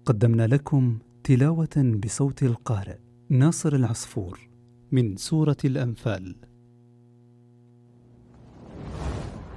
قدمنا لكم تلاوة بصوت القارئ ناصر العصفور من سورة الأنفال.